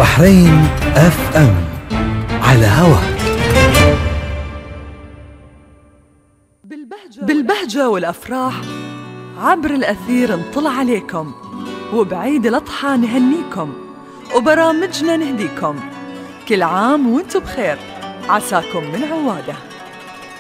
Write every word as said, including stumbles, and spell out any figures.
البحرين اف ام على هواك. بالبهجة والأفراح عبر الأثير نطلع عليكم، وبعيد الأضحى نهنيكم، وبرامجنا نهديكم. كل عام وانتم بخير، عساكم من عواده.